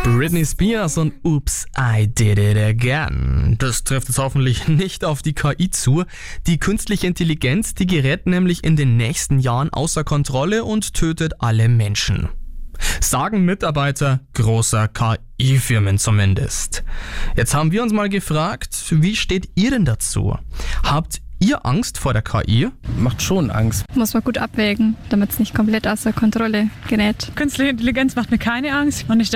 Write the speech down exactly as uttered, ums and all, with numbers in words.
Britney Spears und Oops, I Did It Again. Das trifft jetzt hoffentlich nicht auf die K I zu. Die künstliche Intelligenz, die gerät nämlich in den nächsten Jahren außer Kontrolle und tötet alle Menschen. Sagen Mitarbeiter großer K I-Firmen zumindest. Jetzt haben wir uns mal gefragt, wie steht ihr denn dazu? Habt ihr Angst vor der K I? Macht schon Angst. Muss man gut abwägen, damit es nicht komplett außer Kontrolle gerät. Künstliche Intelligenz macht mir keine Angst und ich